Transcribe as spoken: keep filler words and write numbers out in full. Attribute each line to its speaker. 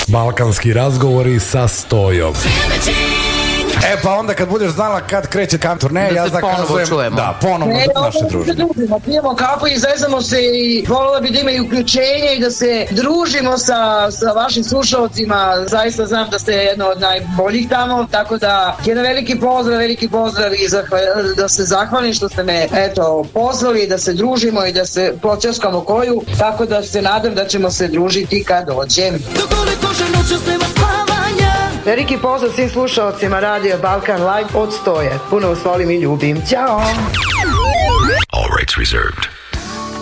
Speaker 1: Balkanski razgovori sa Stojom. E pa onda kad budeš znala kad kreće kam turneje,
Speaker 2: da
Speaker 1: ja
Speaker 2: se
Speaker 1: zakazujem
Speaker 2: ponovo čujemo.
Speaker 1: Da, ponovo
Speaker 3: Ne,
Speaker 1: da naše druženje.
Speaker 3: Pijemo kafu i zezamo se i volila bi da ima i uključenje i da se družimo sa, sa vašim slušalcima. Zaista znam da ste jedno od najboljih tamo, tako da jedan veliki pozdrav, veliki pozdrav i zahval, da se zahvalim što ste me eto pozvali da se družimo i da se počaskamo koju, tako da se nadam da ćemo se družiti kad dođem. Veliki pozdrav svim slušalcima Radio Balkan Live od Stoje. Puno vas volim i ljubim. Ćao!
Speaker 4: All rights reserved.